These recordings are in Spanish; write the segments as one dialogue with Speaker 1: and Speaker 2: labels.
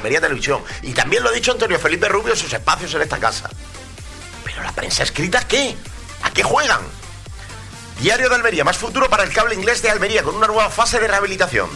Speaker 1: Almería Televisión. Y también lo ha dicho Antonio Felipe Rubio en sus espacios en esta casa. ¿Pero la prensa escrita qué? ¿A qué juegan? Diario de Almería, más futuro para el cable inglés de Almería, con una nueva fase de rehabilitación.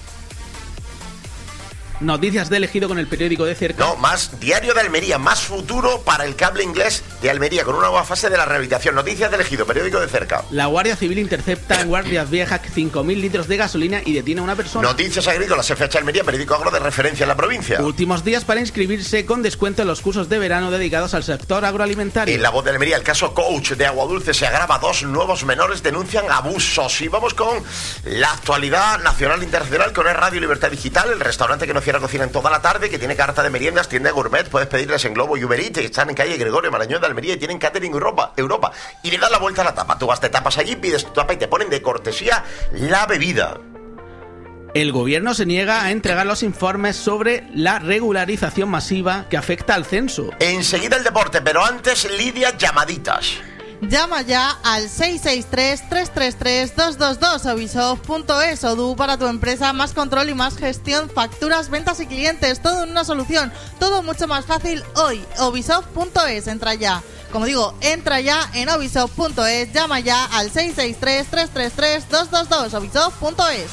Speaker 2: Noticias de Elegido con el periódico de cerca.
Speaker 1: No, más Diario de Almería, más futuro para el cable inglés de Almería, con una nueva fase de la rehabilitación. Noticias de Elegido, periódico de cerca.
Speaker 2: La Guardia Civil intercepta en Guardias Viejas 5.000 litros de gasolina y detiene a una persona.
Speaker 1: Noticias Agrícolas, FH Almería, periódico agro de referencia en la provincia.
Speaker 2: Últimos días para inscribirse con descuento en los cursos de verano dedicados al sector agroalimentario.
Speaker 1: En La Voz de Almería, el caso Coach de Aguadulce se agrava. 2 nuevos menores denuncian abusos. Y vamos con la actualidad nacional e internacional con el Radio Libertad Digital, el restaurante que no cierra cocina en toda la tarde, que tiene carta de meriendas, tienda gourmet, puedes pedirles en Globo y Uber Eats, están en calle Gregorio Marañón de Almería y tienen catering Europa, y le das la vuelta a la tapa. Tú vas, te tapas allí, pides tu tapa y te ponen de cortesía la bebida.
Speaker 2: El gobierno se niega a entregar los informes sobre la regularización masiva que afecta al censo.
Speaker 1: Enseguida el deporte, pero antes, Lidia, llamaditas.
Speaker 3: Llama ya al 663-333-222 Obisoft.es. Odoo para tu empresa, más control y más gestión, facturas, ventas y clientes, todo en una solución, todo mucho más fácil hoy. Obisoft.es, entra ya. Como digo, entra ya en Obisoft.es, llama ya al 663-333-222 Obisoft.es.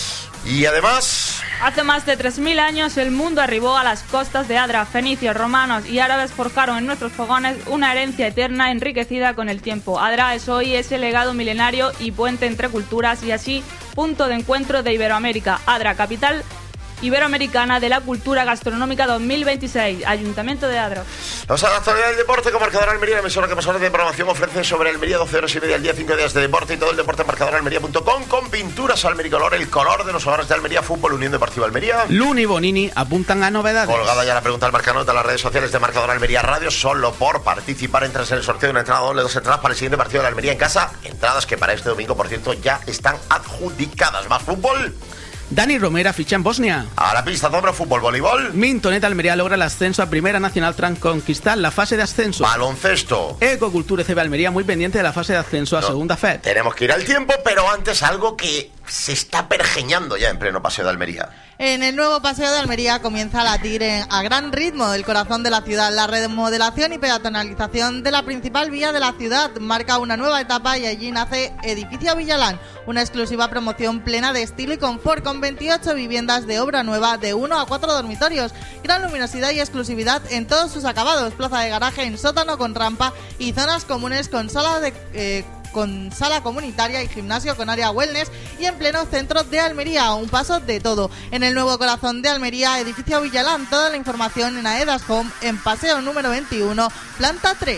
Speaker 1: Y además...
Speaker 4: Hace más de 3.000 años el mundo arribó a las costas de Adra. Fenicios, romanos y árabes forjaron en nuestros fogones una herencia eterna enriquecida con el tiempo. Adra es hoy ese legado milenario y puente entre culturas y así punto de encuentro de Iberoamérica. Adra, capital iberoamericana de la cultura gastronómica 2026, Ayuntamiento de Adra.
Speaker 1: Vamos a la actualidad del deporte con Marcador Almería, la emisora que más horas de programación ofrece sobre Almería, 12 horas y media al día, 5 días de deporte y todo el deporte en marcadoralmería.com con pinturas Almericolor, el color de los hogares de Almería, fútbol, Unión Deportiva Almería.
Speaker 2: Luni y Bonini apuntan a novedades.
Speaker 1: Colgada ya la pregunta al Marcanota en las redes sociales de Marcador Almería Radio, solo por participar entras en el sorteo de una entrada doble, 2 entradas para el siguiente partido de la Almería en casa, entradas que para este domingo, por cierto, ya están adjudicadas. Más fútbol.
Speaker 2: Dani Romera ficha en Bosnia.
Speaker 1: A la pista, hombro, fútbol, voleibol.
Speaker 2: Mintonet Almería logra el ascenso a Primera Nacional tras conquistar la fase de ascenso.
Speaker 1: Baloncesto.
Speaker 2: Ecocultura CB Almería muy pendiente de la fase de ascenso a Segunda FED.
Speaker 1: Tenemos que ir al tiempo, pero antes algo que se está pergeñando ya en pleno paseo de Almería.
Speaker 3: En el nuevo paseo de Almería comienza a latir a gran ritmo el corazón de la ciudad. La remodelación y peatonalización de la principal vía de la ciudad marca una nueva etapa y allí nace Edificio Villalán, una exclusiva promoción plena de estilo y confort con 28 viviendas de obra nueva de 1 a 4 dormitorios, gran luminosidad y exclusividad en todos sus acabados, plaza de garaje en sótano con rampa y zonas comunes con sala comunitaria y gimnasio con área wellness y en pleno centro de Almería, a un paso de todo. En el nuevo corazón de Almería, Edificio Villalán, toda la información en Aedas Home, en paseo número 21, planta 3.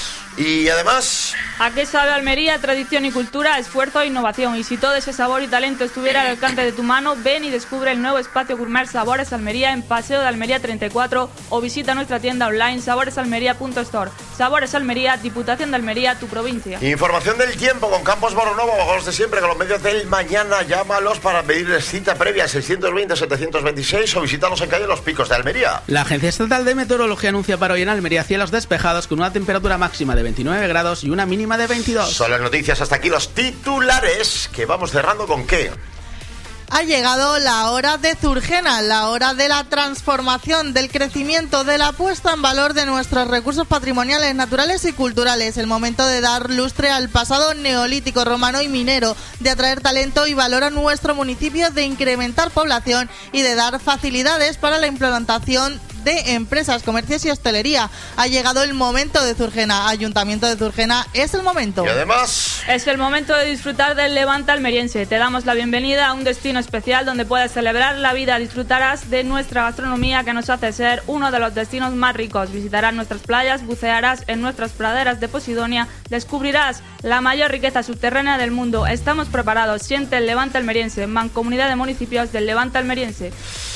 Speaker 1: Y además...
Speaker 4: ¿A qué sabe Almería? Tradición y cultura, esfuerzo e innovación. Y si todo ese sabor y talento estuviera al alcance de tu mano, ven y descubre el nuevo espacio gourmet Sabores Almería en Paseo de Almería 34 o visita nuestra tienda online saboresalmería.store. Sabores Almería, Diputación de Almería, tu provincia.
Speaker 1: Información del tiempo con Campos Boronovo, los de siempre, con los medios del mañana. Llámalos para pedirles cita previa 620-726 o visítalos en calle Los Picos de Almería.
Speaker 2: La Agencia Estatal de Meteorología anuncia para hoy en Almería cielos despejados con una temperatura máxima de 29 grados y una mínima de 22.
Speaker 1: Son las noticias, hasta aquí los titulares, que vamos cerrando con qué.
Speaker 3: Ha llegado la hora de Zurgena, la hora de la transformación, del crecimiento, de la puesta en valor de nuestros recursos patrimoniales, naturales y culturales. El momento de dar lustre al pasado neolítico, romano y minero, de atraer talento y valor a nuestro municipio, de incrementar población y de dar facilidades para la implantación de empresas, comercios y hostelería. Ha llegado el momento de Zurgena. Ayuntamiento de Zurgena, es el momento.
Speaker 1: Y además...
Speaker 4: es el momento de disfrutar del Levante almeriense. Te damos la bienvenida a un destino especial donde puedes celebrar la vida. Disfrutarás de nuestra gastronomía que nos hace ser uno de los destinos más ricos. Visitarás nuestras playas, bucearás en nuestras praderas de Posidonia, descubrirás la mayor riqueza subterránea del mundo. Estamos preparados. Siente el Levante almeriense, Mancomunidad de Municipios del Levante almeriense.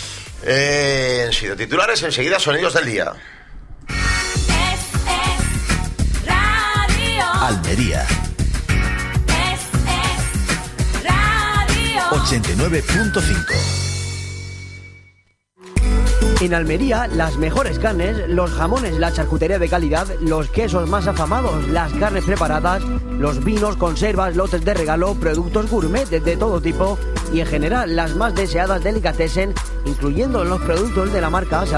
Speaker 1: Han sido titulares, enseguida sonidos del día.
Speaker 5: Radio.
Speaker 6: Almería.
Speaker 5: Radio.
Speaker 6: 89.5.
Speaker 7: En Almería, las mejores carnes, los jamones, la charcutería de calidad, los quesos más afamados, las carnes preparadas, los vinos, conservas, lotes de regalo, productos gourmet de todo tipo y en general las más deseadas delicatessen, incluyendo los productos de la marca